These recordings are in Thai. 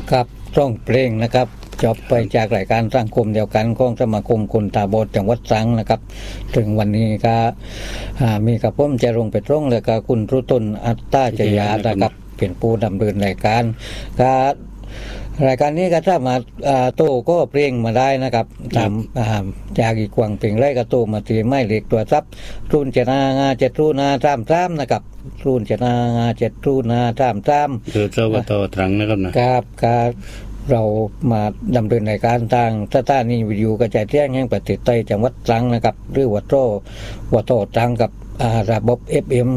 ครับร้องเพลงนะครับจบไปจากรายการสังคมเดียวกันของสมาคมคนตาบอดจังหวัดตรังนะครับถึงวันนี้ก็มีกับผมจะลงไปตรงแล้วก็คุณรุตุลอัตตาจยานะครับเป็นผู้ดำเนินรายการก็รายการนี้ก็ถ้ามาโตก็เพลงมาได้นะครับตามจากอีกกวางเพลงไรก็โตมาตีไม่เหล็กตัวซับรุ่นเจนางาเจ็ดรุ่นนาตามนะครับรุ่นเจนางาเจ็ดรุ่นนาตามคือเจ้าวัตถุตรังนะครับนะครับเรามาดำเนินรายการทางสถานีวิทยุกระจายเสียงแห่งประเทศไทยจังหวัดตรังนะครับหรือวัตถุตรังกับระบบ FM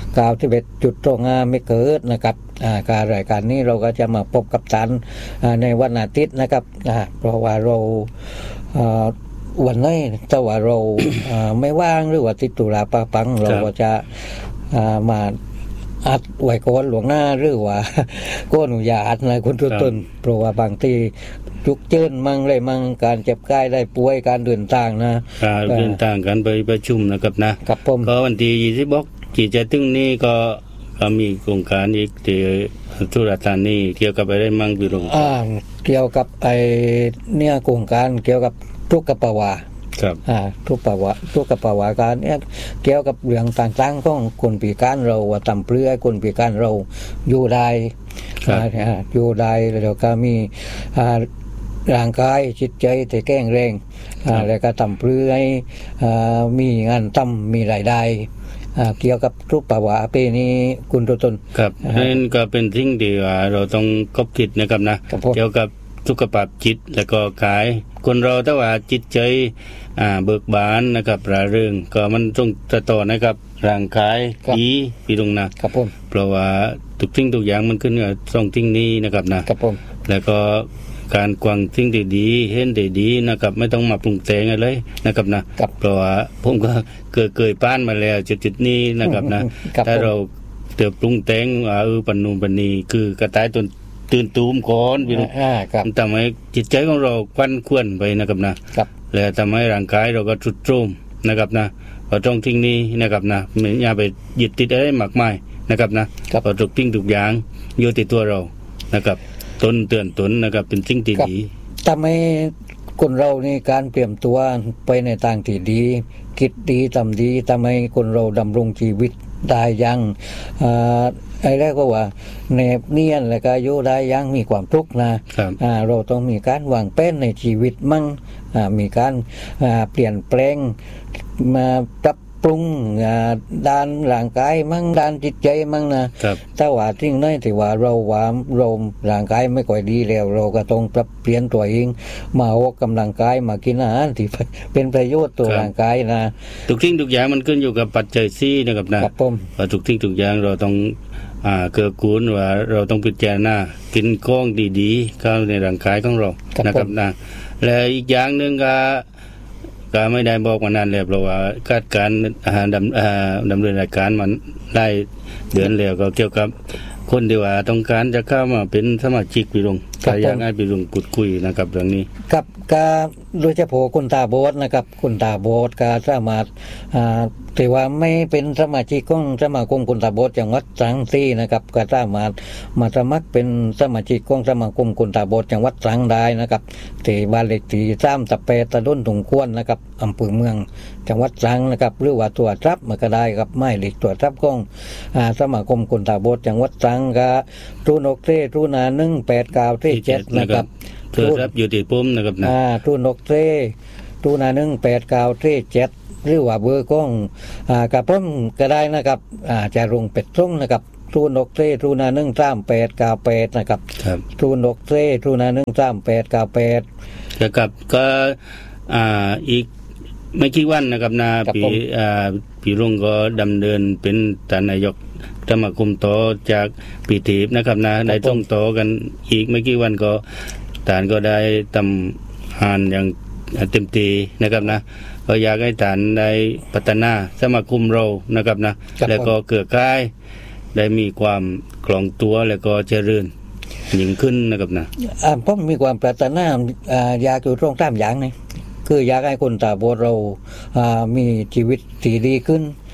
91.25 เมกะเฮิรตซ์นะครับการรายการนี้เราก็จะมาพบกับท่านในวันอาทิตย์นะครับเพราะว่าเราวันนี้ถ้าว่าเราไม่ว่างหรือว่าติดธุระปังเราก็จะมาอัดไว้ก่อนหลวงหน้าหรือว่าก็อนุญาตในคนทุกตนเพราะว่าบางทีจุกเจิ้นมั่งอะไรมั่งการเจ็บไข้ได้ป่วยการเดินทางนะเดินทางกันไปประชุมนะครับนะครับก็วันที่26ที่จะถึงนี้ก็มีโครงการอีกที่สุราษฎร์ธานีเกี่ยวกับอะไรมั่งพี่ลุงเกี่ยวกับไอ้เนี่ยโครงการเกี่ยวกับทุกขภาวะครับทุกขภาวะการเนี่ยเกี่ยวกับเรื่องต่างๆของคนพิการเราว่าตำเปลือยคนพิการเราอยู่ได้อยู่ได้แล้วก็มีร่างกายจิตใจที่แข็งแรงแล้วก็ตำเปลือยมีงานทำมีรายได้เกี่ยวกับทุกภาวะปีนี้คุณตุนครับนั่นก็เป็นสิ่งที่เราต้องคบคิดนะครับนะเกี่ยวกับสุขภาพจิตแล้วก็กายคนเราถ้าว่าจิตใจเบิกบานนะครับร่าเริงก็มันต้องต่อนะครับร่างกายดีพี่ลุงนะครับผมเพราะว่าทุกสิ่งทุกอย่างมันขึ้นกับสองสิ่งนี้นะครับนะครับผมแล้วก็การกวางสิ่งที่ดีเห็นได้ดีนะครับไม่ต้องมาปรุงแต่งอะไรนะครับนะเพราะว่าผมก็เคยผ่านมาแล้วจุดๆนี้นะครับนะถ้าเราเติบปรุงแต่งปันนูนปันนี้คือกระต่ายตื่นตูมก่อนพี่ลุงทำให้จิตใจของเราควันควนไปนะครับนะและทำให้ร่างกายเราก็ทุดโทรมนะครับนะเราต้องทิ้งนี้นะครับนะไม่อย่าไปยึดติดอะไรมากมายนะครับนะเราต้องทิ้งทุกอย่างอยู่ที่ตัวเรานะครับตนเตือนตนนะครับเป็นสิ่งที่ดีทำให้คนเรานี่การเปลี่ยนตัวไปในทางที่ดีคิดดีทำดีทำให้คนเราดำรงชีวิตได้ยังไอ้แรกก็ว่าแนบเนียนแล้วก็อยู่ได้ยังมีความทุกข์นะเราต้องมีการวางแผนในชีวิตมั่งมีการเปลี่ยนแปลงมาปรับปรุงด้านร่างกายมั่งด้านจิตใจมั่งนะถ้าว่าทิ้งน้อยที่ว่าเราร่างกายไม่ค่อยดีแล้วเราก็ต้องปรับเปลี่ยนตัวเองมาออกกำลังกายมากินอาหารที่เป็นประโยชน์ตัวร่างกายนะทุกสิ่งทุกอย่างมันขึ้นอยู่กับปัจจัย4นะครับนะครับผมทุกสิ่งทุกอย่างเราต้องเกื้อกูลว่าเราต้องพิจารณากินของดีๆเข้าในร่างกายของเรานะครับนะและอีกอย่างนึงก็ไม่ได้บอกมานานแล้วเพราะว่าการดำเนินรายการมันได้เดือนแล้วก็เกี่ยวกับคนที่ว่าต้องการจะเข้ามาเป็นสมาชิกพี่ลุงก็อยากให้พี่ลุงพูดคุยนะครับเรื่องนี้ครับก็โดยเฉพาะคนตาบอดนะครับคนตาบอดก็สามารถแต่ว่าไม่เป็นสมาชิกของสมาคมคนตาบอดจังหวัดตรังซี่นะครับก็สามารถมาสมัครเป็นสมาชิกของสมาคมคนตาบอดจังหวัดตรังได้นะครับที่บ้านเลขที่38ตำบลถุงควนนะครับอำเภอเมืองจังหวัดตรังนะครับหรือว่าตัวทรัพย์มันก็ได้ครับไม่เลขตัวทรัพย์ของสมาคมคนตาบอดจังหวัดตรังก็รูนกเทรูนา18937นะครับตัวทรัพย์อยู่ที่ปุ่มนะครับนะรูนกเทรูนา18937หรือว่าเบอร์ของกระผมก็ได้นะครับจะลงเป็ดตรงนะครับรูนกเทรูนา13898นะครับรูนกเทรูนา13898 นะครับก็อีกไม่กี่วันนะครับนะปีรุ่งก็ดำเนินเป็นท่านนายกสมาคมต่อจากปีถีบนะครับนะได้ต้องต่อกันอีกไม่กี่วันก็ท่านก็ได้ทำงานอย่างเต็มที่นะครับนะก็อยากให้ท่านได้พัฒนาสมาคมเรานะครับนะแล้วก็เกื้อกูลได้มีความคล่องตัวแล้วก็เจริญยิ่งขึ้นนะครับนะผมมีความปรารถนาอยากอยู่ตรง3อย่างนี่คืออยากให้คนตาบอดเรามีชีวิตที่ดีขึ้น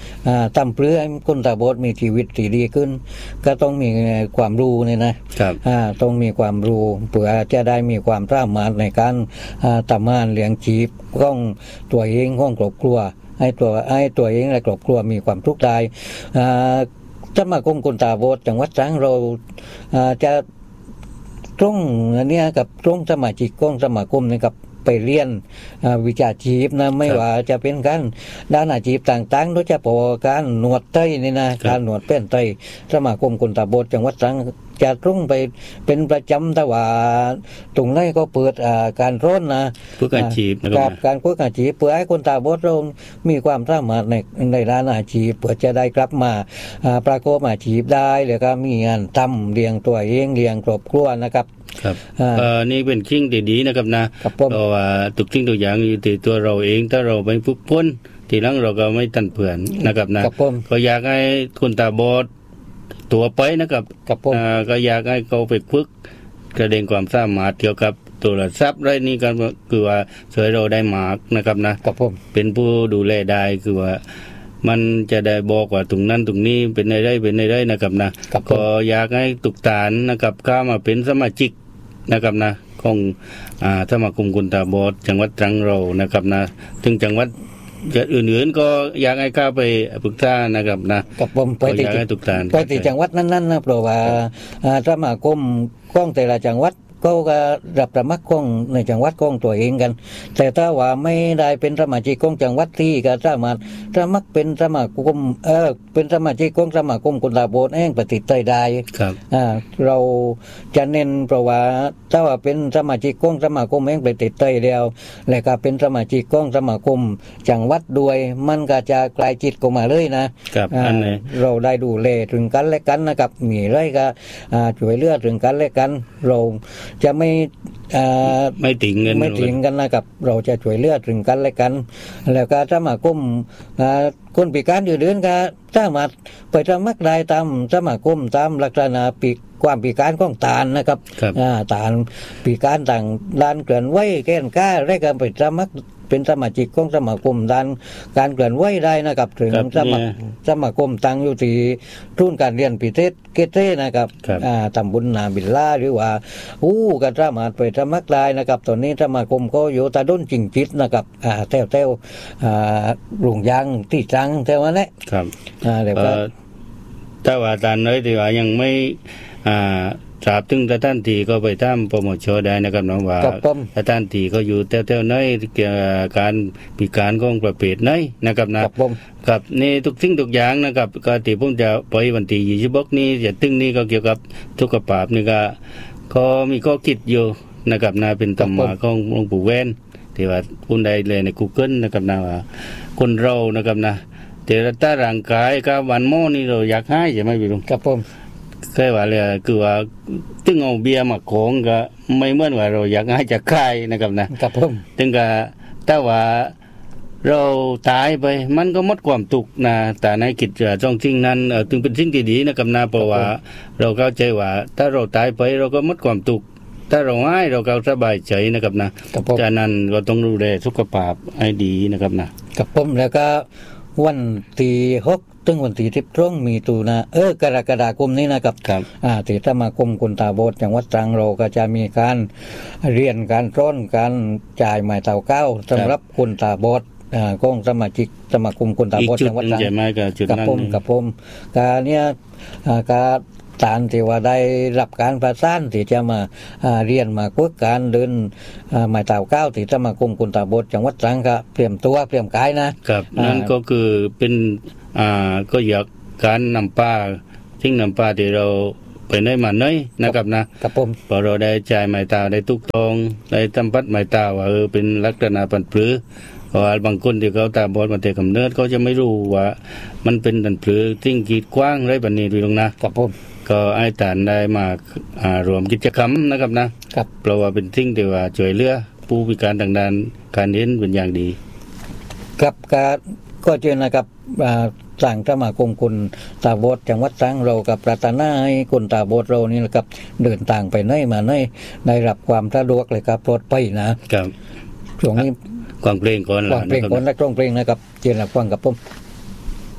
ทำเพื่อให้คนตาบอดมีชีวิตที่ดีขึ้นก็ต้องมีความรู้เนี่ยนะครับต้องมีความรู้เพื่อจะได้มีความสามารถในการทำงานเลี้ยงชีพของตัวเองของครอบครัวให้ตัวเองและครอบครัวมีความทุกข์ได้สมาคมคนตาบอดจังหวัดตรังเราจะตรงเนี่ยกับตรงสมาชิกของสมาคมนะครับไปเรียนวิชาชีพนะไม่ว่าจะเป็นการด้านอาชีพต่างๆโดยเฉพาะการนวดไตนี่นะการนวดแป้นไตสมาคมคนตาบอดจังหวัดตรังจะตรงไปเป็นประจำแต่ว่าตรงนี้ก็เปิดการร้อนนะฝึกอาชีพนะครับการฝึกอาชีพเพื่อให้คนตาบอดเรามีความสามารถในด้านอาชีพเพื่อจะได้กลับมาประกอบอาชีพได้แล้วก็มีงานทำเลี้ยงตัวเองเลี้ยงครอบครัวนะครับครับนี่เป็นสิ่งดีๆนะครับนะเพราะว่าทุกสิ่งทุกอย่างอยู่ที่ตัวเราเองถ้าเราไม่ฝึกฝนทีหลังเราก็ไม่ตันเผื่อนนะครับนะก็อยากให้คนตาบอดตัวไปนะครับก็อยากให้เขาไปฝึกแสดงความสามารถเกี่ยวกับโทรศัพท์ไรนี่ก็คือว่าช่วยเราได้มากนะครับนะเป็นผู้ดูแลได้คือว่ามันจะได้บอกว่าตรงนั้นตรงนี้เป็นได้นะครับนะก็อยากให้ตุกตานนะครับเข้ามาเป็นสมาชิกนะครับนะของสมาคมคนตาบอดจังหวัดตรังเรานะครับนะถึงจังหวัดอื่นๆก็อยากให้เข้าไปปรึกษานะครับนะกับผมไปที่จังหวัดนั้นๆนะเพราะว่าสมาคมของแต่ละจังหวัดก็รับสมัครของในจังหวัดของตัวเองกันแต่ถ้าว่าไม่ได้เป็นสมาชิกของจังหวัดที่ก็สามารถสมัครเป็นสมาคมเป็นสมาชิกของสมาคมคนตาบอดแห่งประเทศไทยได้ครับเราจะเน้นเพราะว่าถ้าว่าเป็นสมาชิกของสมาคมแห่งประเทศไทยแล้วและก็เป็นสมาชิกของสมาคมจังหวัดด้วยมันก็จะกลายจิตเข้ามาเลยนะครับเราได้ดูแลถึงกันและกันนะครับมีอะไรก็ช่วยเหลือถึงกันและกันเราจะไม่ติ่งกันนะครับเราจะช่วยเหลือถึงกันและกันแล้วก็สมาคมคนพิการอยู่เดือนก็สามารถไปสมัครได้ตามสมาคมตามลักษณะความพิการของตาลนะครับตาลพิการต่างด้านเคลื่อนไหวแขนขาอะไรก็ไปสมัครเป็นสมาชิกของสมาคมด้านการเคลื่อนไหวได้นะครับถึงสมาคมตั้งอยู่ที่ทุนการเรียนพิเศษเกเตนะครับตำบลนาบิลล่าหรือว่าก็สามารถไปสมัครได้นะครับตอนนี้สมาคมก็อยู่ตาด้นจริงจิตนะครับแถวหลวงยางที่จังแถวนั้นแหละครับแต่ว่าตอนนี้ที่ว่ายังไม่ทราบถึงสถานที่ก็ไปตามปมช.ได้นะครับน้องว่าสถานที่ก็อยู่แถวๆไหนเกี่ยวกับการพิการของประเภทไหนนะครับนะครับนี่ทุกสิ่งทุกอย่างนะครับก็ที่ผมจะไปวันที่26นี้จะถึงนี้ก็เกี่ยวกับสุขภาพนี่ก็มีข้อคิดอยู่นะครับนะเป็นธรรมะของหลวงปู่แว่นที่ว่าคุณได้เลยใน Google นะครับนะว่าคนเรานะครับนะแต่ถ้าร่างกายกับวันโมนี่เราอยากให้ใช่ไหมพี่ลุงครับผมเคยว่าเลยคือว่าตึงเอาเบียร์มาของก็ไม่เหมือนว่าเราอยากให้จะคายนะครับนะครับผมถึงก็แต่ว่าเราตายไปมันก็หมดความทุกข์นะแต่ในกิจจ้องจริงนั้นถึงเป็นสิ่งที่ดีนะครับนะเพราะว่าเราเข้าใจว่าถ้าเราตายไปเราก็หมดความทุกข์ถ้าเราให้เราก็สบายใจนะครับนะจากนั้นก็ต้องดูแลสุขภาพให้ดีนะครับนะครับผมแล้วก็วันที่6ถึงวันที่10มีตุลากรกฎาคมนี้นะครับที่สมาคมคนตาบอดจังหวัดตรังเราก็จะมีการเรียนการสอนการจ่ายไม้เต่าก้าวสำหรับคนตาบอดของสมาชิกสมาคมคนตาบอดจังหวัดตรังกับผมการเนี้ยการตานที่ว่าได้รับการประสานที่จะมาเรียนมาฝึกการเดินไม้เต่าก้าวที่สมาคมคนตาบอดจังหวัดตรังก็เตรียมตัวเตรียมกายนะครับนั่นก็คือเป็นก็อยากการนำป้าทิ้งนำป้าที่เราไปได้มาน้อยนะครับนะครับผมพอเราได้จ่ายไม้เต่าได้ทุกทองได้ทำพัดไม้เต่าว่าเป็นลักษณะปันปลื้อเพราะบางคนที่เขาตาบอดมาแต่กำเนิดเขาจะไม่รู้ว่ามันเป็นปันปลื้อทิ้งกีดกว้างไรแบบนี้ดูตรงนะครับผมก็ไอ้ตานได้มารวมกิจกรรมนะครับนะครับเพราะว่าเป็นสิ่งที่ว่าช่วยเหลือผู้พิการทางด้านการเห็นเป็นอย่างดีครับก็เจอนะครับสั่งสมาคมคนตาบอดจังหวัดตรังเรากับปรารถนาให้คนตาบอดเรานี่นะครับเดินทางไปไหนมาไหนได้รับความสะดวกเลยครับปลอดภัยนะครับช่วงนี้กวางเพลงก่อนกวางเพลงก่อนและกวางเพลงนะครับเจอหลักฟังกับผม